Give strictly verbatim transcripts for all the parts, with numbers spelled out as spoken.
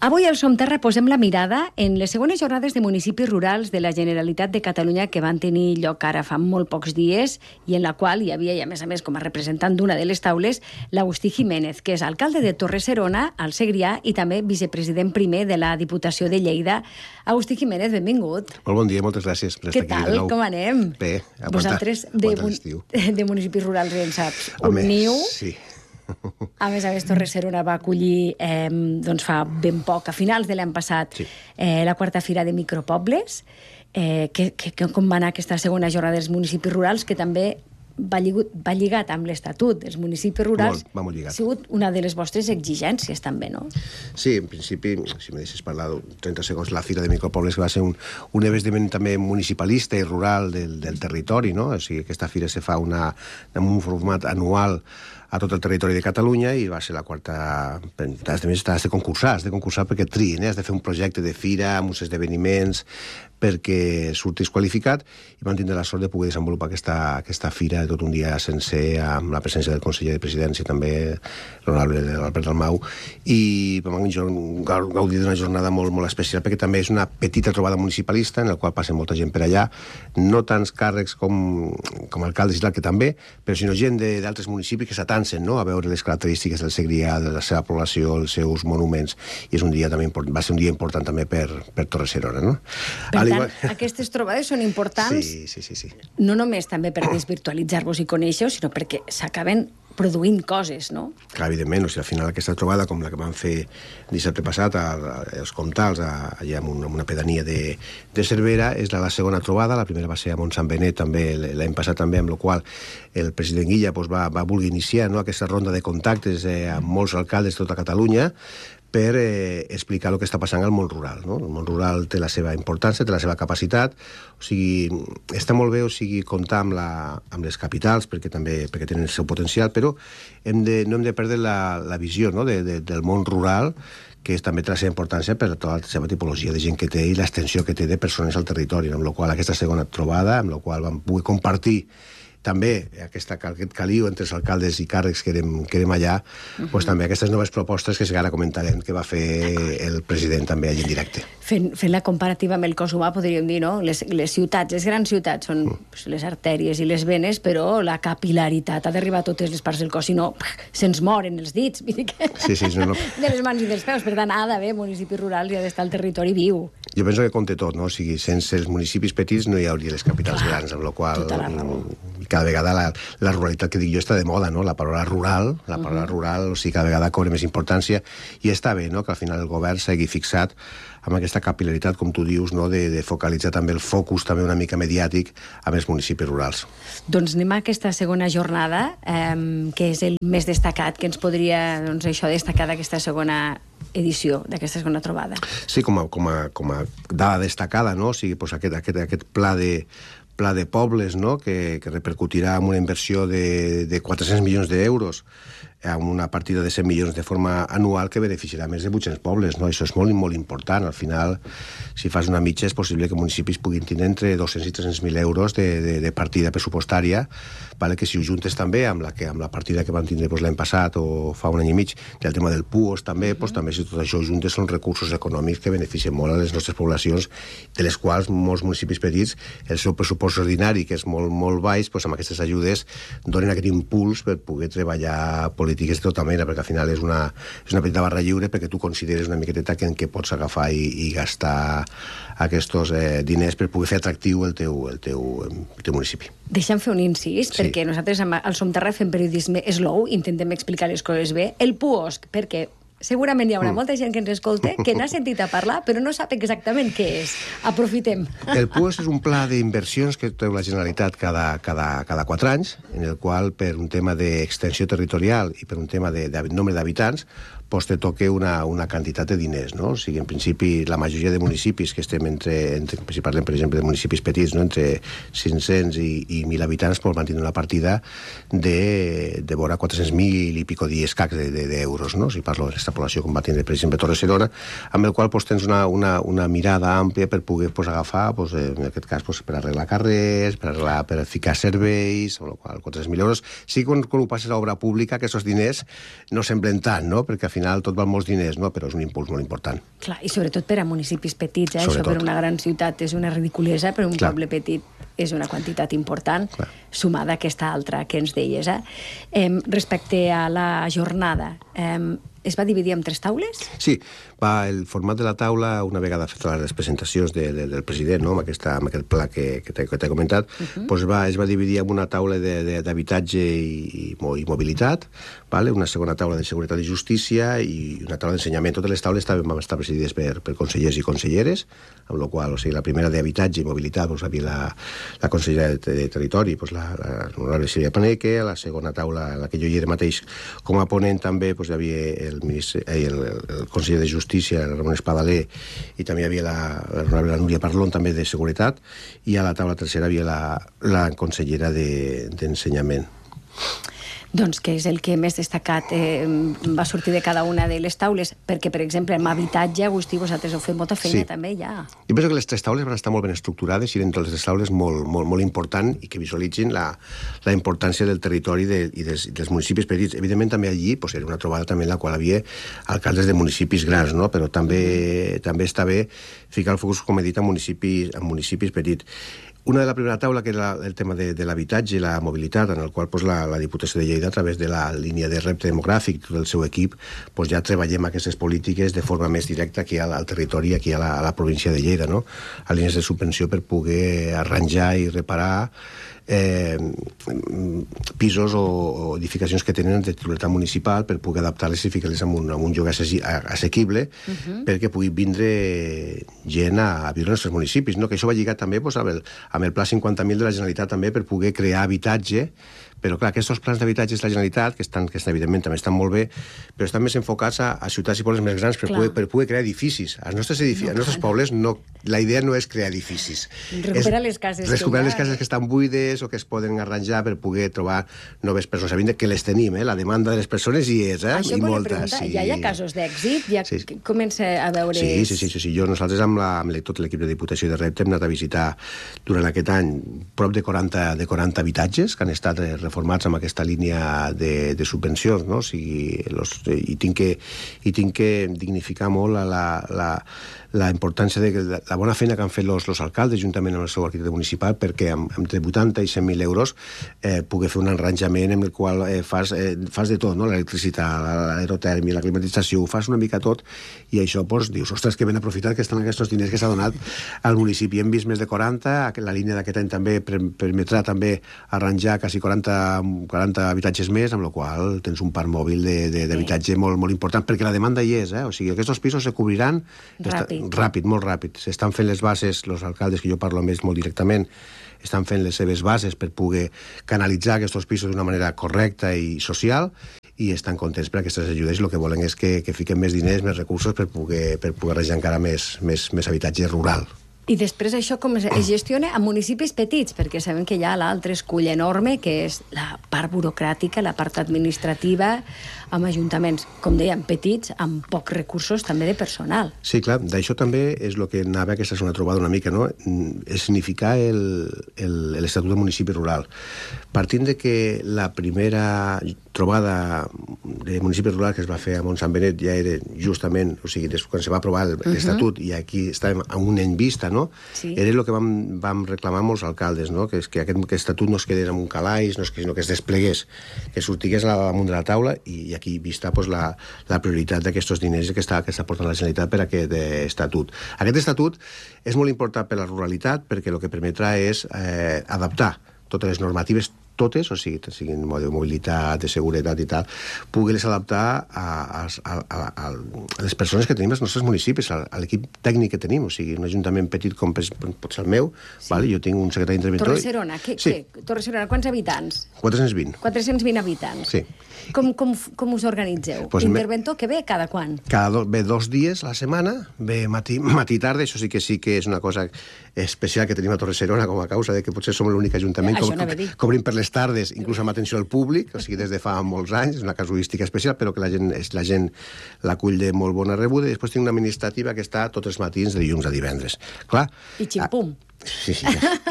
Avui al Som Terra posem la mirada en les segones jornades de municipis rurals de la Generalitat de Catalunya que van tenir lloc ara fa molt pocs dies i en la qual hi havia, i a més a més com a representant d'una de les taules, l'Agustí Jiménez, que és alcalde de Torre-serona, al Segrià, i també vicepresident primer de la Diputació de Lleida. Agustí Jiménez, benvingut. Molt bon dia, moltes gràcies per estar aquí de nou. Què tal? Com anem? Bé, aguanta, vosaltres de, aguanta de municipis rurals en saps un Home, niu. Sí. A més a més, Torre-serona va acollir eh, doncs fa ben poc, a finals de l'any passat, sí. eh, la quarta fira de micropobles. Eh, que, que, com va anar aquesta segona jornada dels municipis rurals, que també va, lligut, va lligat amb l'Estatut dels municipis rurals. Molt, va molt lligat. Ha sigut una de les vostres exigències, també, no? Sí, en principi, si me deixes parlar trenta segons, la fira de micropobles va ser un, un esdeveniment també municipalista i rural del, del territori, no? O sigui, aquesta fira se fa una, en un format anual a tot el territori de Catalunya i va ser la quarta... Has de, has de concursar, has de concursar perquè trien, eh? Has de fer un projecte de fira amb uns esdeveniments perquè surtis qualificat i vam tindre la sort de poder desenvolupar aquesta, aquesta fira tot un dia sencer amb la presència del conseller de presidència també, l'honorable Albert Dalmau, i vam gaudir d'una jornada molt, molt especial perquè també és una petita trobada municipalista en la qual passa molta gent per allà, no tants càrrecs com, com alcaldes i tal, que també, però sinó gent d'altres municipis que s'atansen, no?, a veure les característiques del Segrià, de la seva població, els seus monuments, i és un dia també va ser un dia important també per, per Torre-serona, no? Per tant, aquestes trobades són importants, sí, sí, sí, sí. no només també per desvirtualitzar-vos i conèixer-vos, sinó perquè s'acaben produint coses, no? Clar, evidentment, o sigui, al final aquesta trobada, com la que vam fer dissabte passat a, a, als Comtals, a, allà en una, una pedania de, de Cervera, és la, la segona trobada, la primera va ser a Montsant Benet també l'any passat també, amb la qual el president Guilla doncs, va, va voler iniciar, no?, aquesta ronda de contactes eh, amb molts alcaldes de tota Catalunya per eh, explicar el que està passant al món rural, no? El món rural té la seva importància, té la seva capacitat, o sigui, està molt bé, o sigui, comptar amb, la, amb les capitals, perquè també perquè tenen el seu potencial, però hem de, no hem de perdre la, la visió, no?, de, de, del món rural, que és, també té la seva importància per tota la seva tipologia de gent que té i l'extensió que té de persones al territori, amb la qual aquesta segona trobada, amb la qual vam poder compartir també aquesta, aquest caliu entre els alcaldes i càrrecs que érem, que érem allà, uh-huh. doncs també aquestes noves propostes que ara comentarem que va fer el president també allà en directe. Fent, fent la comparativa amb el cos humà, podríem dir, no? Les, les ciutats, les grans ciutats són uh. pues, les artèries i les venes, però la capilaritat ha d'arribar a totes les parts del cos, si no, se'ns moren els dits, vull dir que... Sí, sí, no, no. de les mans i dels peus. Per tant, ha d'haver municipis rurals i ha d'estar el territori viu. Jo penso que compte tot, no? O sigui, sense els municipis petits no hi hauria les capitals Clar, grans, amb la qual tota la raó. Cada vegada la, la ruralitat que dic jo està de moda, no? La paraula rural, la paraula uh-huh. rural, o sigui, cada vegada cobra més importància i està bé, no?, que al final el govern s'hagi fixat amb aquesta capil·laritat, com tu dius, no?, de, de focalitzar també el focus també una mica mediàtic amb els municipis rurals. Doncs anem a aquesta segona jornada, eh, que és el més destacat, que ens podria, doncs, això destacar d'aquesta segona edició, d'aquesta segona trobada. Sí, com a, com a, com a dada destacada, no?, o sigui, doncs aquest, aquest, aquest pla de pla de pobles, no?, que, que repercutirà en una inversió de, de quatre-cents milions d'euros, amb una partida de cent milions de forma anual que beneficiarà més de vuit-cents pobles, no? Això és molt, molt important. Al final, si fas una mitja, és possible que municipis puguin tenir entre dos-cents i tres-cents mil euros de, de, de partida pressupostària, vale? Que si ho juntes també amb la, que, amb la partida que van tindre doncs, l'any passat o fa un any i mig, del tema del P U O S també, doncs, també si tot això ho juntes són recursos econòmics que beneficien molt a les nostres poblacions, de les quals molts municipis petits, el seu pressupost ordinari, que és molt, molt baix, doncs, amb aquestes ajudes donen aquest impuls per poder treballar polítiques de tota mena, perquè al final és una, és una petita barra lliure perquè tu consideres una miqueteta que en què pots agafar i, i gastar aquests eh, diners per poder fer atractiu el teu, el teu, el teu municipi. Deixa'm fer un incís, Sí. perquè nosaltres al Som Terra fem periodisme slow, intentem explicar les coses bé. El P U O S, perquè segurament hi haurà mm. molta gent que ens escolta que n'ha sentit a parlar, però no sap exactament què és. Aprofitem. El P U O S és un pla d'inversions que treu la Generalitat cada, cada, cada quatre anys, en el qual, per un tema d'extensió territorial i per un tema de, de nombre d'habitants, doncs te toca una, una quantitat de diners, no? O sigui, en principi, la majoria de municipis que estem entre, entre si parlem, per exemple, de municipis petits, no?, entre cinc-cents i, i mil habitants, doncs van tenir una partida de, de vora quatre-cents mil i pico d'escacs d'euros, no? Si parlo d'aquesta població, com va tenir, per exemple, Torre-serona, amb el qual doncs, tens una, una, una mirada àmplia per poder doncs, agafar, doncs, en aquest cas, doncs, per arreglar carrers, per, arreglar, per ficar serveis, amb el qual quatre-cents mil euros. Sí que quan, quan ho passes a obra pública, aquests diners no semblen tant, no?, perquè al final final tot val molts diners, no? Però és un impuls molt important. Clar, i sobretot per a municipis petits, eh? Això per una gran ciutat és una ridiculesa, però un Clar. poble petit és una quantitat important, Clar. sumada a aquesta altra que ens deies. Eh? Eh, respecte a la jornada, eh, es va dividir en tres taules? Sí, va, el format de la taula, una vegada fetes les presentacions de, de, del president, no? amb, aquesta, amb aquest pla que, que t'he comentat, uh -huh. doncs va, es va dividir en una taula d'habitatge i, i, i mobilitat, vale? Una segona taula de seguretat i justícia i una taula d'ensenyament. Totes les taules estaven, van estar presidides per, per consellers i conselleres, amb la qual, o sigui, la primera d'habitatge i mobilitat doncs, havia la, la consellera de, de territori, doncs, la, la honorable Sílvia Paneque, a la segona taula, en la que jo hi era mateix com a ponent també, doncs, hi havia el, ministre, eh, el, el conseller de Justícia, el Ramon Espadaler, i també hi havia la, la Núria Parlon, també de Seguretat, i a la taula tercera hi havia la, la consellera d'Ensenyament. De, doncs què és el que més destacat eh, va sortir de cada una de les taules? Perquè, per exemple, en habitatge, Agustí, vosaltres heu fet molta feina sí. també ja. Jo penso que les tres taules van estar molt ben estructurades i eren totes les taules molt, molt, molt important i que visualitzin la, la importància del territori de, i dels, dels municipis petits. Evidentment, també allí pues, era una trobada també en la qual havia alcaldes de municipis grans, no? Però també, també està bé ficar el focus, com he dit, en municipis, en municipis petits. Una de la primera taula, que era el tema de, de l'habitatge i la mobilitat, en el qual pues, la, la Diputació de Lleida, a través de la línia de repte demogràfic, tot el seu equip, pues, ja treballem aquestes polítiques de forma més directa aquí al, al territori, aquí a la, a la província de Lleida, no? A línies de subvenció per poder arranjar i reparar eh, pisos o, o edificacions que tenen de titularitat municipal per poder adaptar-les i ficar-les en un, en un lloc assequible uh -huh. perquè pugui vindre gent a, a viure als nostres municipis, no? Que això va lligat també pues, amb, el, amb el Pla cinquanta mil de la Generalitat també per poder crear habitatge. Però, clar, aquests plans d'habitatges de la Generalitat, que, estan, que estan, evidentment també estan molt bé, però estan més enfocats a, a ciutats i pobles més grans per poder, per poder crear edificis. Als nostres, edifici, no, als nostres pobles no, la idea no és crear edificis. Recuperar les cases. Recuperar les cases que estan buides o que es poden arranjar per poder trobar noves persones. Sabent que les tenim, eh? La demanda de les persones hi és, eh? Això I moltes. Sí. Ja hi ha casos d'èxit? Ja sí. Comença a veure... Sí, sí, sí. sí, sí. Jo, nosaltres, amb, la, amb tot l'equip de Diputació de Repte, hem anat a visitar durant aquest any prop de quaranta, de quaranta habitatges que han estat reformats amb aquesta línia de, de subvencions, no? O sigui, los, i, tinc que, i tinc que dignificar molt la, la, la importància de la, la bona feina que han fet els alcaldes juntament amb el seu arquitecte municipal perquè amb, amb entre vuitanta i cent mil euros eh, pugui fer un arranjament en el qual eh, fas, eh, fas de tot, no? L'electricitat, l'aerotèrmia, la climatització, ho fas una mica tot i això, doncs, dius, ostres, que ben aprofitat que estan aquests diners que s'ha donat al municipi. Hem vist més de quaranta, la línia d'aquest any també permetrà també arranjar quasi quaranta quaranta habitatges més, amb la qual tens un parc mòbil d'habitatge molt, molt important, perquè la demanda hi és, eh? O sigui, aquests pisos se cobriran ràpid, ràpid molt ràpid. S'estan fent les bases, els alcaldes, que jo parlo amb ells molt directament, estan fent les seves bases per poder canalitzar aquests pisos d'una manera correcta i social, i estan contents per aquestes ajudes i el que volen és que, que fiquen més diners, més recursos per poder, per poder arranjar encara més, més, més habitatge rural. I després això com es gestiona a municipis petits, perquè sabem que hi ha l'altre escull enorme, que és la part burocràtica, la part administrativa, amb ajuntaments, com dèiem, petits, amb pocs recursos també de personal. Sí, clar, d'això també és el que anava, aquesta és una trobada una mica, no? És significar l'Estatut del Municipi Rural. Partint de que la primera trobada de municipi rural que es va fer a Montsant Benet ja era justament, o sigui, quan se va aprovar l'Estatut, uh -huh. i aquí estàvem a un any vista, no? Sí. Era el que vam, vam reclamar molts alcaldes, no? Que, és que aquest que estatut no es quedés en un calaix, no, sinó que es desplegués, que sortigués damunt de la taula, i, i aquí vista pues, la, la prioritat d'aquests diners que està, que està portant la Generalitat per aquest estatut. Aquest estatut és molt important per la ruralitat perquè el que permetrà és eh, adaptar totes les normatives, totes, o sigui, siguin de mobilitat, de seguretat i tal, poder-les adaptar a, a, a, a les persones que tenim als nostres municipis, a, a l'equip tècnic que tenim, o sigui, un ajuntament petit com pot ser el meu, sí. Vale? Jo tinc un secretari interventor... Torre-serona, què, sí. què? Torre-serona, quants habitants? quatre-cents vint. quatre-cents vint habitants. Sí. Com, com, com us organitzeu? Pues Interventor que ve cada quan? Cada do, ve dos dies a la setmana, ve matí, matí i tarda, això sí que sí que és una cosa especial que tenim a Torre-serona com a causa de que potser som l'únic ajuntament que co cobrim per les tardes, inclús amb atenció al públic, o sigui, des de fa molts anys, és una casuística especial, però que la gent la gent l'acull de molt bona rebuda, i després tinc una administrativa que està tots els matins de dilluns a divendres. Clar. I ximpum. Sí, sí, ja.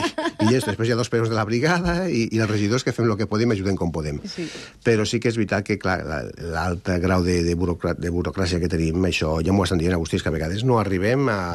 I ja, després hi ha dos peons de la brigada i, i els regidors que fem el que podem i ajudem com podem. Sí. Però sí que és veritat que, clar, l'alt grau de, de, burocrà, de burocràcia que tenim, això ja m'ho estan dient, Agustí, que a vegades no arribem a,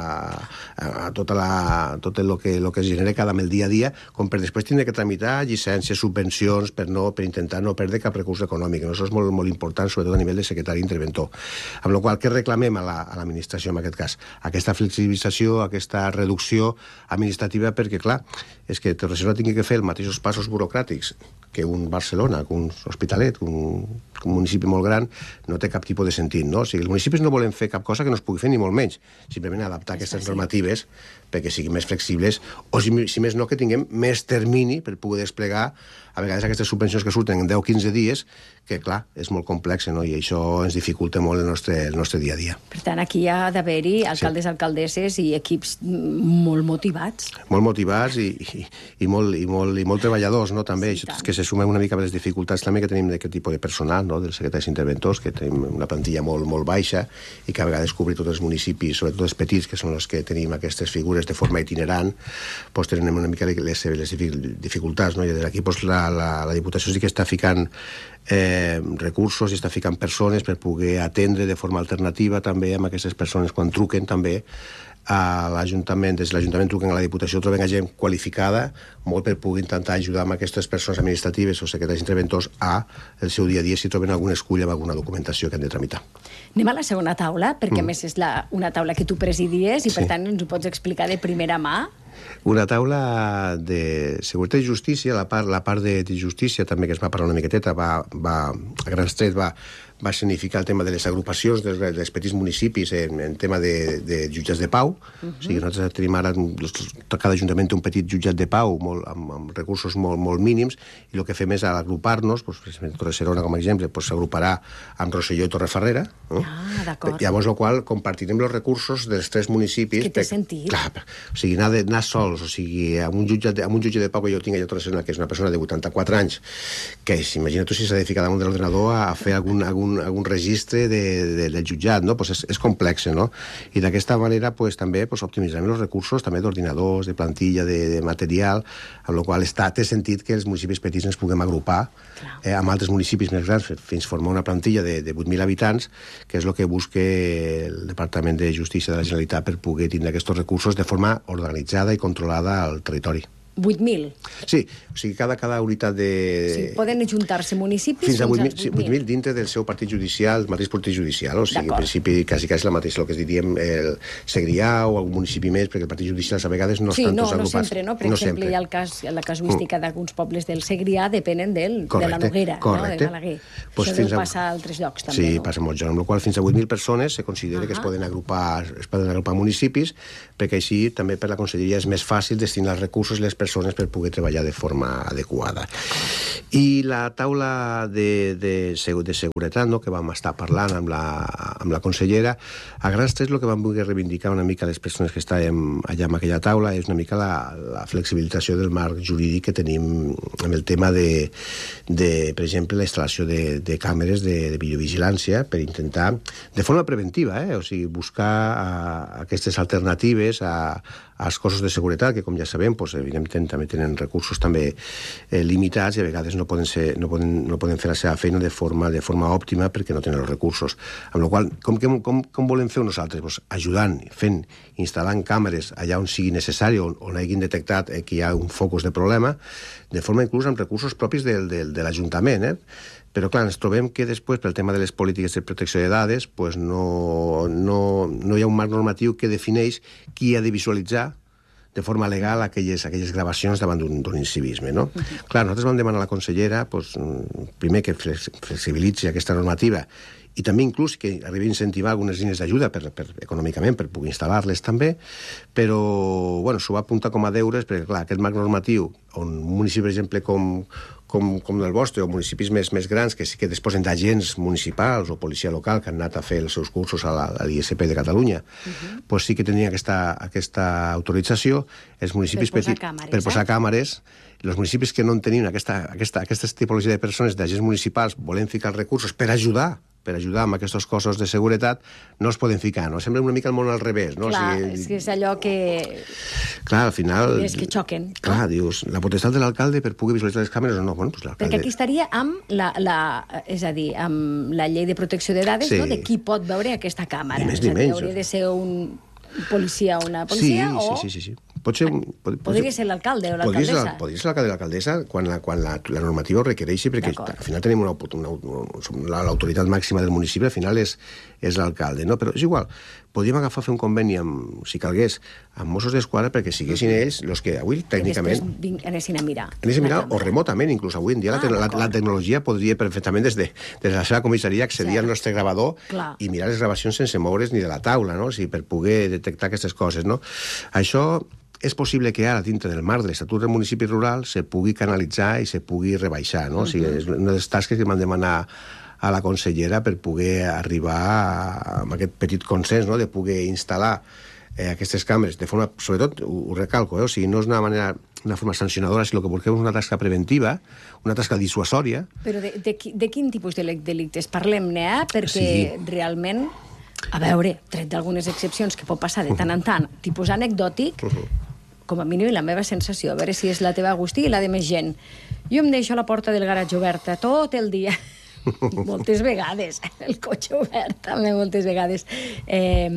a, a tota la, tot el que, el que es genera cada el dia a dia, com per després tindre que tramitar llicències, subvencions, per, no, per intentar no perdre cap recurs econòmic. No? Això és molt, molt important, sobretot a nivell de secretari interventor. Amb la qual cosa, què reclamem a l'administració en aquest cas? Aquesta flexibilització, aquesta reducció administrativa, perquè, clar, és que Torre-serona tingui que fer els mateixos passos burocràtics que un Barcelona, que un Hospitalet, que un, que un municipi molt gran, no té cap tipus de sentit, no? O sigui, els municipis no volen fer cap cosa que no es pugui fer, ni molt menys. Simplement adaptar aquestes normatives perquè siguin més flexibles, o si, si més no, que tinguem més termini per poder desplegar a vegades aquestes subvencions que surten en deu o quinze dies, que, clar, és molt complex, no? I això ens dificulta molt el nostre, el nostre dia a dia. Per tant, aquí hi ha d'haver-hi alcaldes, sí. alcaldesses i equips molt motivats. Molt motivats i, i, i, molt, i, molt, i molt treballadors, no? També, sí, això, que se sumen una mica a les dificultats també que tenim d'aquest tipus de personal, no? Dels secretaris interventors, que tenim una plantilla molt, molt baixa i que a vegades cobrir tots els municipis, sobretot els petits, que són els que tenim aquestes figures de forma itinerant, doncs tenim una mica les, les dificultats, no? I des d'aquí doncs, la, la, la Diputació sí que està ficant eh, recursos i està ficant persones per poder atendre de forma alternativa també amb aquestes persones quan truquen també a l'Ajuntament, des de l'Ajuntament truquen a la Diputació, troben gent qualificada molt per poder intentar ajudar amb aquestes persones administratives o secretaris interventors a el seu dia a dia si troben alguna esculla amb alguna documentació que han de tramitar. Anem a la segona taula, perquè mm. a més és la, una taula que tu presidies i sí. per tant ens ho pots explicar de primera mà. Una taula de seguretat i justícia, la part, la part de, de justícia també que es va parlar una miqueteta, va, va, a grans trets va, va significar el tema de les agrupacions dels, dels petits municipis en, en tema de, de jutjats de pau. Uh -huh. O sigui, nosaltres tenim ara, cada ajuntament té un petit jutjat de pau molt, amb, amb recursos molt, molt mínims i el que fem és agrupar-nos, doncs, per exemple, Torre-serona com a exemple, s'agruparà doncs, amb Rosselló i Torrefarrera. No? Ah, d'acord. Llavors, el qual compartirem els recursos dels tres municipis. Que té sentit. Clar, o sigui, anar, de, anar sols, o sigui, amb un jutge de, amb un jutge de pau que jo tinc allà a Torre-serona, que és una persona de vuitanta-quatre anys, que imagina tu si s'ha de ficar damunt de l'ordenador a fer algun, algun algun registre de, de, del jutjat, no? Pues és, és complex, no? I d'aquesta manera pues, també pues, optimitzarem els recursos també d'ordinadors, de plantilla, de, de material, amb la qual està, té sentit que els municipis petits ens puguem agrupar eh, amb altres municipis més grans fins a formar una plantilla de, de vuit mil habitants, que és el que busca el Departament de Justícia de la Generalitat per poder tindre aquests recursos de forma organitzada i controlada al territori. vuit mil? Sí, o sigui, cada, cada unitat de... Sí, poden ajuntar-se municipis fins a vuit mil, sí, vuit mil dintre del seu partit judicial, el mateix partit judicial, o sigui, en principi, quasi, quasi la mateixa, el que es diríem el Segrià o algun municipi més, perquè el partit judicial a vegades no sí, estan no, tots agrupats. Sí, no sempre, no? Per no exemple, sempre. Hi ha el cas, la casuística mm. d'alguns pobles del Segrià, depenen del, correcte, de la Noguera, correcte. No? De Balaguer. Pues això deu a... passar a altres llocs, també, sí, no? passa molt, amb la qual fins a vuit mil persones se considera uh -huh. que es poden agrupar es poden agrupar municipis, perquè així també per la Conselleria és més fàcil destinar els recursos i les persones per poder treballar de forma adequada. I la taula de, de, de seguretat, no?, que vam estar parlant amb la, amb la consellera, a grans trets el que vam voler reivindicar una mica les persones que estàvem allà en aquella taula és una mica la, la flexibilització del marc jurídic que tenim amb el tema de, de per exemple, la instal·lació de, de càmeres de, de videovigilància per intentar, de forma preventiva, eh? O sigui, buscar a, aquestes alternatives a als cossos de seguretat, que com ja sabem, doncs, evidentment també tenen recursos també eh, limitats i a vegades no poden, ser, no, poden, no poden fer la seva feina de forma, de forma òptima perquè no tenen els recursos. Amb la qual com, com, com volem fer nosaltres? Pues ajudant, fent, instal·lant càmeres allà on sigui necessari, on, on hagin detectat eh, que hi ha un focus de problema, de forma inclús amb recursos propis del, del, de l'Ajuntament, eh? Però, clar, ens trobem que després, pel tema de les polítiques de protecció de dades, pues no, no, no hi ha un marc normatiu que defineix qui ha de visualitzar de forma legal aquelles, aquelles gravacions davant d'un incivisme, no? Uh -huh. Clar, nosaltres vam demanar a la consellera, pues, primer, que flexibilitzi aquesta normativa i també inclús que arribi a incentivar algunes línies d'ajuda per, per, econòmicament per poder instal·lar-les també, però bueno, s'ho va apuntar com a deures perquè, clar, aquest marc normatiu, on un municipi, per exemple, com, com, com el vostre, o municipis més, més grans que sí que disposen d'agents municipals o policia local que han anat a fer els seus cursos a l'I S P de Catalunya, uh -huh. pues sí que tenien aquesta, aquesta autorització. Els municipis per posar petits, càmeres, per posar eh? càmeres. Els municipis que no en tenien aquesta, aquesta, aquesta tipologia de persones, d'agents municipals, volem ficar els recursos per ajudar per ajudar amb aquests cossos de seguretat, no es poden ficar, no? Sembla una mica el món al revés, no? Clar, o sigui, és que és allò que... Clar, al final... És que xoquen. Clar, no? Dius, la potestat de l'alcalde per poder visualitzar les càmeres o no? Bueno, pues l'alcalde... Perquè aquí estaria amb la, la, és a dir, amb la llei de protecció de dades, sí. No? De qui pot veure aquesta càmera. Ni més ni menys. Hauria de ser un policia o una policia sí, o... Sí, sí, sí, sí. Pot ser un, pot, podria ser l'alcalde o l'alcaldessa. Podria ser l'alcalde o l'alcaldessa quan, la, quan la, la normativa ho requereixi, perquè al final tenim una, una, una, l'autoritat màxima del municipi, al final és, és l'alcalde, no? Però és igual, podríem agafar fer un conveni, amb, si calgués, amb Mossos d'Esquadra perquè siguessin uh-huh. ells els que avui tècnicament... I després anessin a mirar. Anessin a mirar o remotament, inclús avui en dia ah, la, la, la tecnologia podria perfectament des de, des de la seva comissaria accedir sí. al nostre gravador Clar. I mirar les gravacions sense moure's ni de la taula, no? O sigui, per poder detectar aquestes coses, no? Això... És possible que ara, dintre del marc de l'Estatut del Municipi Rural, se pugui canalitzar i se pugui rebaixar, no? Uh-huh. O sigui, és una de les tasques que m'han demanat a la consellera per poder arribar a, a aquest petit consens, no?, de poder instal·lar eh, aquestes càmeres de forma, sobretot, ho, ho recalco, eh? O sigui, no és una manera, una forma sancionadora, sinó que busquem una tasca preventiva, una tasca dissuasòria. Però de, de, de quin tipus de delictes parlem-ne, eh? Perquè sí. Realment... A veure, tret d'algunes excepcions que pot passar de tant en tant, tipus anecdòtic, uh-huh. com a mínim la meva sensació, a veure si és la teva Agustí i la de més gent. Jo em deixo la porta del garatge oberta tot el dia, moltes vegades, el cotxe obert també moltes vegades. Eh,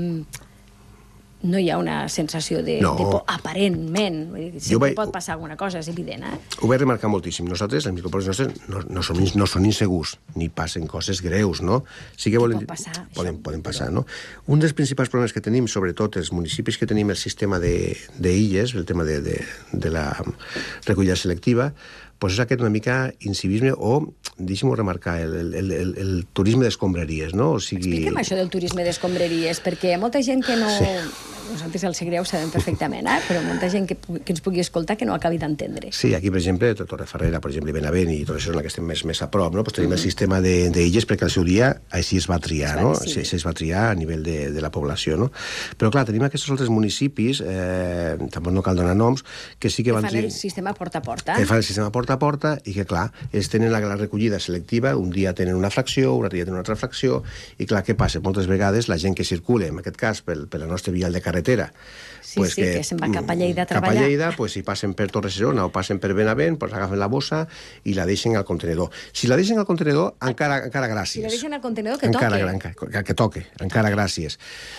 no hi ha una sensació de, no. de por, aparentment. Sempre vaig... pot passar alguna cosa, és evident, eh? Ho vaig remarcar moltíssim. Nosaltres, els micropobles nostres, no, no, són, no són insegurs, ni passen coses greus, no? Sí que volen... pot passar, poden, poden passar, no? Un dels principals problemes que tenim, sobretot els municipis que tenim el sistema d'illes, el tema de, de, de la recollida selectiva, pues és aquest una mica incivisme o, deixem-ho remarcar, el, el, el, el turisme d'escombraries, no? O sigui... Explica'm això del turisme d'escombraries, perquè hi ha molta gent que no... Sí. Nosaltres al Segrià ho sabem perfectament, eh? Però molta gent que, que ens pugui escoltar que no acabi d'entendre. Sí, aquí, per exemple, a Torrefarrera, per exemple, Benavent i tot això, en la que estem més, més a prop, no? Pues tenim mm-hmm. el sistema d'illes perquè al seu dia així es va triar, no? Sí. Així es va triar a nivell de, de la població, no? Però, clar, tenim aquests altres municipis, eh, tampoc no cal donar noms, que sí que, que van... Que fan el sistema porta a porta. Que fan el sistema porta a porta i que, clar, ells tenen la, la recollida selectiva, un dia tenen una fracció, un altre dia tenen una altra fracció, i, clar, què passa? Moltes vegades la gent que circula, en aquest cas, per, per la nostra vial de carretera, Sí, pues sí, que, que se'n va cap a Lleida a treballar. Cap a Lleida, pues, si passen per Torre-serona o passen per Benavent, pues, agafen la bossa i la deixen al contenedor. Si la deixen al contenedor, encara, encara gràcies. Si la deixen al contenedor, que encara, toque. Encara, que toque, encara gràcies.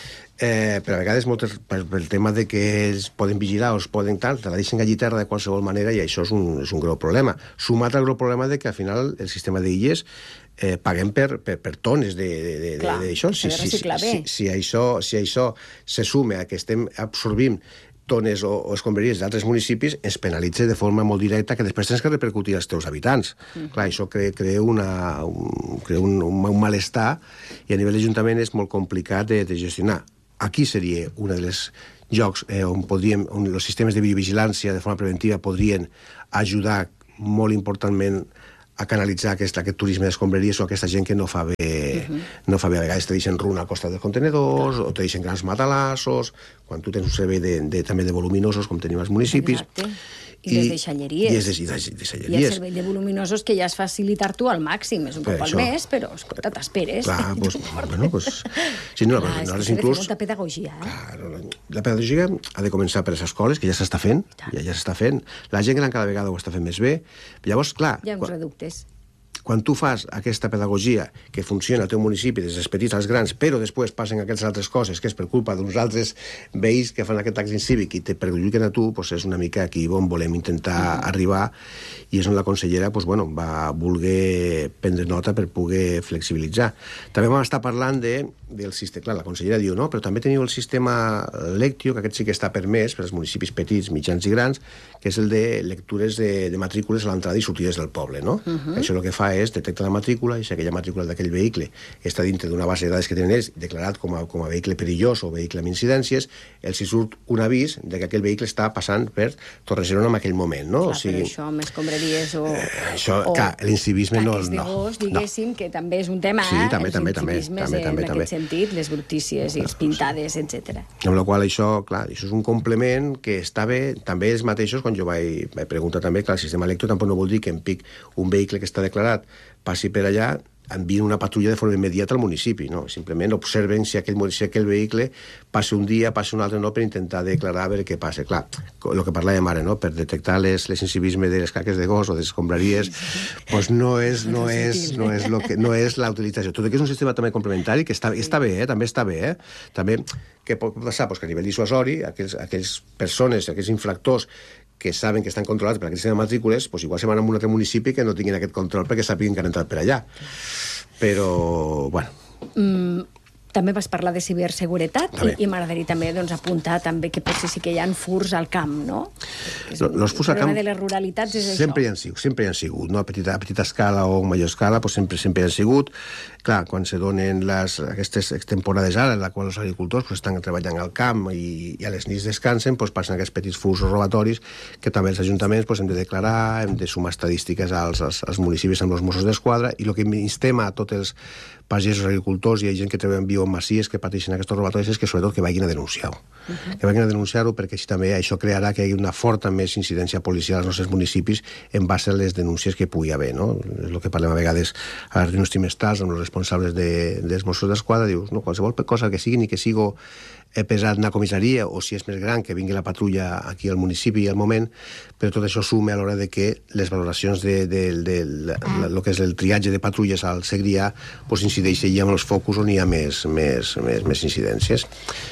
Eh, però a vegades moltes, per, per el tema de que es poden vigilar o es poden tal, te la deixen allí terra de qualsevol manera i això és un, és un greu problema. Sumat al greu problema de que al final el sistema d'illes eh, paguem per, per, per tones d'això. Si, si, si, si, si, això, si això se sume a que estem absorbint tones o, o escombraries d'altres municipis, es penalitza de forma molt directa que després tens que repercutir als teus habitants. Mm. Clar, això crea, crea, una, un, crea un, un, un malestar i a nivell d'Ajuntament és molt complicat de, de gestionar. Aquí seria una de les llocs eh, on, podríem, on els sistemes de videovigilància de forma preventiva podrien ajudar molt importantment a canalitzar aquest, aquest turisme d'escombraries o aquesta gent que no fa bé, uh-huh. no fa bé. A vegades te deixen runa al costat dels contenedors o te deixen grans matalassos, quan tu tens un servei de, de, també de voluminosos, com tenim als municipis. Exacte. I les deixalleries. I les deixalleries. I el servei de voluminosos que ja és facilitar tu al màxim. És un cop al mes, però, escolta, t'esperes. Clar, doncs, bueno, doncs... Sí, no, clar, és que inclús... molta pedagogia, eh? Clar, la pedagogia ha de començar per les escoles, que ja s'està fent, ja, ja s'està fent. La gent gran cada vegada ho està fent més bé. Llavors, clar... Hi ha uns reductes. Quan tu fas aquesta pedagogia que funciona al teu municipi des dels petits als grans, però després passen aquestes altres coses, que és per culpa d'uns altres veïns que fan aquest acte incívic i te perjudiquen a tu, doncs és una mica aquí on volem intentar mm. arribar, i és on la consellera doncs, bueno, va voler prendre nota per poder flexibilitzar. També vam estar parlant de, del sistema... Clar, la consellera diu, no, però també teniu el sistema Lectio, que aquest sí que està permès per als municipis petits, mitjans i grans, que és el de lectures de, de matrícules a l'entrada i sortides del poble, no? Mm-hmm. Això el que fa és detectar la matrícula i si aquella matrícula d'aquell vehicle està dintre d'una base de dades que tenen ells declarat com a, com a vehicle perillós o vehicle amb incidències, els hi surt un avís de que aquell vehicle està passant per Torre-serona en aquell moment, no? Clar, o sigui, però això amb escombraries o... Eh, això, o clar, l'incivisme no... Taques de gos, no, diguéssim, no. Que també és un tema, sí, també, eh? també, també, també, també, en aquest sentit, les brutícies i les pintades, etcètera. Amb la qual això, clar, això és un complement que està bé, també els mateixos, quan jo vaig, vaig preguntar també, clar, el sistema Lectio tampoc no vol dir que em pic un vehicle que està declarat passi per allà envien una patrulla de forma immediata al municipi, no? Simplement observen si aquell, si aquell vehicle passa un dia, passa un altre, no, per intentar declarar a veure què passa. Clar, el que parlàvem ara, no? Per detectar les, les incivisme de les caques de gos o de les escombraries, pues no és, no és, no és, lo que, no és la utilització. Tot i que és un sistema també complementari, que està, està bé, eh? També està bé, eh? També, què pot passar? Pues que a nivell dissuasori, aquells, aquells persones, aquells infractors que saben que estan controlats per aquest sistema de matrícules, doncs igual se van a un altre municipi que no tinguin aquest control perquè sàpiguen que han entrat per allà. Però, bueno... Mm, també vas parlar de ciberseguretat i, i m'agradaria també doncs, apuntar també que potser sí que hi ha furs al camp, no? no els furs al camp... de les ruralitats és sempre això. Hi han sigut, sempre hi han sigut, no? A petita, a petita escala o a major escala, doncs sempre, sempre hi han sigut. Clar, quan se donen les, aquestes temporades ara, en la qual els agricultors pues, estan treballant al camp i, i a les nits descansen, pues, passen aquests petits furs robatoris que també els ajuntaments pues, hem de declarar, hem de sumar estadístiques als, als, als municipis amb els Mossos d'Esquadra, i el que instem a tots els pagesos, agricultors i gent que treballen en biomasies que pateixen aquests robatoris és que sobretot que vagin a denunciar-ho. Uh -huh. Que vagin a denunciar-ho perquè així també això crearà que hi hagi una forta més incidència policial als nostres municipis en base a les denúncies que pugui haver, no? És el que parlem a vegades a les reunions trimestrals amb els responsables de, dels Mossos d'Esquadra, dius, no? Qualsevol cosa que sigui, ni que sigo pesat una comissaria o si és més gran que vingui la patrulla aquí al municipi al moment, però tot això suma a l'hora de que les valoracions de, de, de, de lo que és el triatge de patrulles al Segrià pues, incideix allà amb els focus on hi ha més, més, més, més incidències.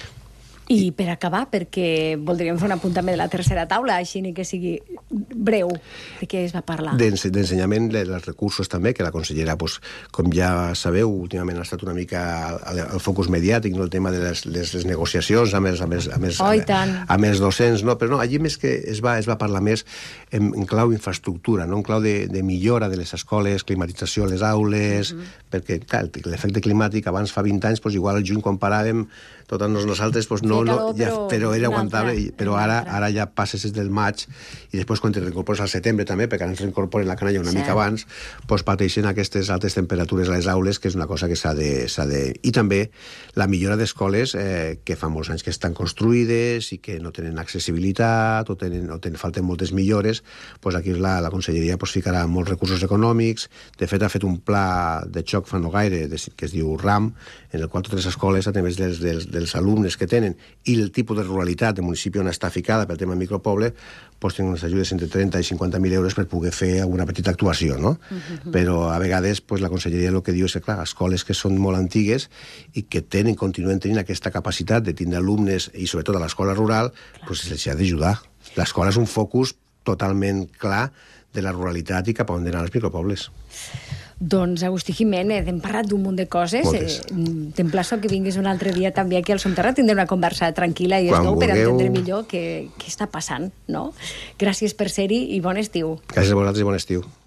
I per acabar, perquè voldríem fer un apunt també de la tercera taula, així ni que sigui breu, de què es va parlar? D'ensenyament, dels recursos també, que la consellera, pues, com ja sabeu, últimament ha estat una mica al, al focus mediàtic, no? El tema de les, les, les negociacions amb els, amb els, amb els, oh, amb, amb els docents, no? Però no, allí més que es va, es va parlar més en, en clau infraestructura, no? En clau de, de millora de les escoles, climatització a les aules, uh -huh. perquè clar, l'efecte climàtic abans fa vint anys, pues, igual al juny quan paràvem totes nosaltres, pues, no, no, ja, però era aguantable, altra, però ara, ara ja passes des del maig i després quan te reincorpores al setembre també, perquè ara ens reincorporen la canalla una sí. mica abans, pues, pateixen aquestes altes temperatures a les aules, que és una cosa que s'ha de, s'ha de... I també la millora d'escoles eh, que fa molts anys que estan construïdes i que no tenen accessibilitat o, tenen, o tenen, falten moltes millores, pues aquí la, la Conselleria pues, ficarà molts recursos econòmics. De fet, ha fet un pla de xoc fa no gaire, de, que es diu RAM, en el qual totes les escoles, a través dels, dels, dels alumnes que tenen i el tipus de ruralitat del municipi on està ficada pel tema micropoble, pues, tenen unes ajudes entre trenta i cinquanta mil euros per poder fer alguna petita actuació, no? Uh-huh. Però a vegades pues, la Conselleria el que diu és que, clar, escoles que són molt antigues i que tenen, continuen tenint aquesta capacitat de tindre alumnes, i sobretot a l'escola rural, pues, se'ls ha d'ajudar. L'escola és un focus totalment clar de la ruralitat i cap a on anar els micropobles. Doncs, Agustí Jiménez, hem parlat d'un munt de coses. Eh, T'emplaço que vinguis un altre dia també aquí al Somterrat, tindrem una conversa tranquil·la i estou per entendre millor què, què està passant, no? Gràcies per ser-hi i bon estiu. Gràcies a vosaltres i bon estiu.